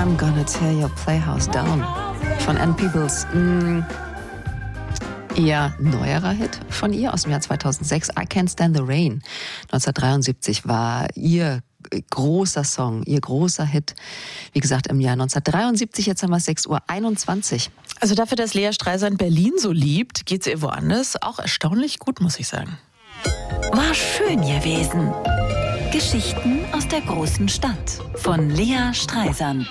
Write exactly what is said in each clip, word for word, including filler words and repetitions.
I'm Gonna Tear Your Playhouse Down von Ann Peebles. Mm, eher neuerer Hit von ihr aus dem Jahr zweitausendsechs. I Can't Stand the Rain. neunzehnhundertdreiundsiebzig war ihr großer Song, ihr großer Hit. Wie gesagt, im Jahr neunzehnhundertdreiundsiebzig, jetzt haben wir es sechs Uhr einundzwanzig. Also dafür, dass Lea Streisand Berlin so liebt, geht sie ihr woanders auch erstaunlich gut, muss ich sagen. War schön gewesen. Geschichten aus der großen Stadt von Lea Streisand.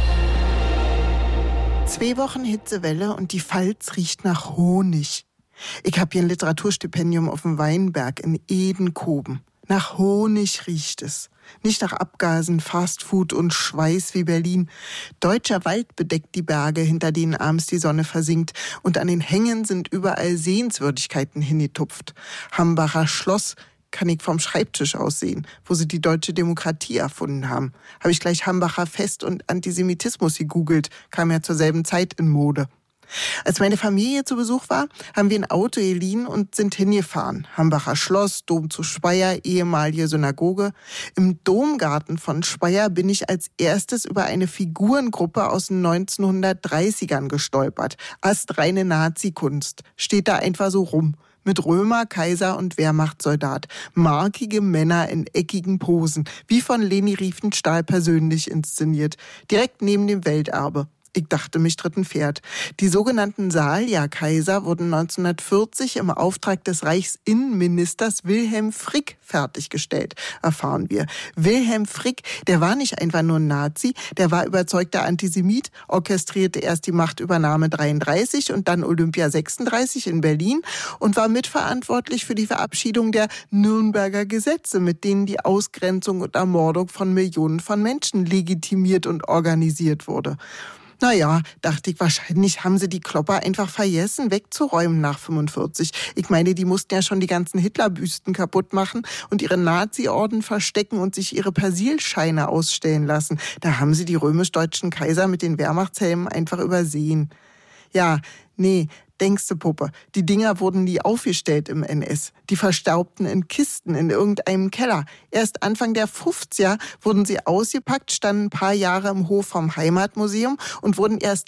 Zwei Wochen Hitzewelle und die Pfalz riecht nach Honig. Ich habe hier ein Literaturstipendium auf dem Weinberg in Edenkoben. Nach Honig riecht es. Nicht nach Abgasen, Fastfood und Schweiß wie Berlin. Deutscher Wald bedeckt die Berge, hinter denen abends die Sonne versinkt. Und an den Hängen sind überall Sehenswürdigkeiten hingetupft. Hambacher Schloss kann ich vom Schreibtisch aus sehen, wo sie die deutsche Demokratie erfunden haben. Habe ich gleich Hambacher Fest und Antisemitismus gegoogelt, kam ja zur selben Zeit in Mode. Als meine Familie zu Besuch war, haben wir ein Auto geliehen und sind hingefahren. Hambacher Schloss, Dom zu Speyer, ehemalige Synagoge. Im Domgarten von Speyer bin ich als erstes über eine Figurengruppe aus den neunzehnhundertdreißigern gestolpert. Astreine Nazi-Kunst. Steht da einfach so rum. Mit Römer, Kaiser und Wehrmachtssoldat. Markige Männer in eckigen Posen. Wie von Leni Riefenstahl persönlich inszeniert. Direkt neben dem Welterbe. Ich dachte, mich tritt ein Pferd. Die sogenannten Salja-Kaiser wurden neunzehnhundertvierzig im Auftrag des Reichsinnenministers Wilhelm Frick fertiggestellt, erfahren wir. Wilhelm Frick, der war nicht einfach nur ein Nazi, der war überzeugter Antisemit, orchestrierte erst die Machtübernahme dreiunddreißig und dann Olympia sechsunddreißig in Berlin und war mitverantwortlich für die Verabschiedung der Nürnberger Gesetze, mit denen die Ausgrenzung und Ermordung von Millionen von Menschen legitimiert und organisiert wurde. Naja, dachte ich, wahrscheinlich haben sie die Klopper einfach vergessen, wegzuräumen nach fünfundvierzig. Ich meine, die mussten ja schon die ganzen Hitlerbüsten kaputt machen und ihre Nazi-Orden verstecken und sich ihre Persilscheine ausstellen lassen. Da haben sie die römisch-deutschen Kaiser mit den Wehrmachtshelmen einfach übersehen. Ja, nee, denkste Puppe, die Dinger wurden nie aufgestellt im N S. Die verstaubten in Kisten in irgendeinem Keller. Erst Anfang der fünfziger wurden sie ausgepackt, standen ein paar Jahre im Hof vom Heimatmuseum und wurden erst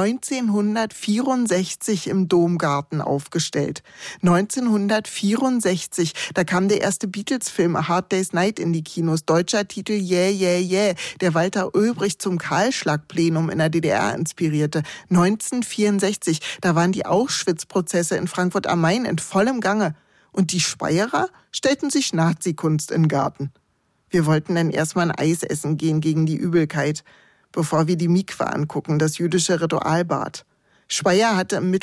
neunzehnhundertvierundsechzig im Domgarten aufgestellt. neunzehnhundertvierundsechzig, da kam der erste Beatles-Film A Hard Day's Night in die Kinos. Deutscher Titel Yeah, Yeah, Yeah, der Walter Ulbricht zum Kahlschlag-Plenum in der D D R inspirierte. neunzehnhundertvierundsechzig, da waren die Auschwitz-Prozesse in Frankfurt am Main in vollem Gange. Und die Speyerer stellten sich Nazi-Kunst in den Garten. Wir wollten dann erstmal ein Eis essen gehen gegen die Übelkeit, bevor wir die Mikwe angucken, das jüdische Ritualbad. Speyer hatte im